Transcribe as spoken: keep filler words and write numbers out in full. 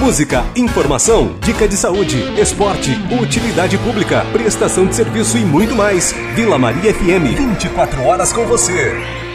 Música, informação, dica de saúde, esporte, utilidade pública, prestação de serviço e muito mais. Vila Maria F M, vinte e quatro horas com você.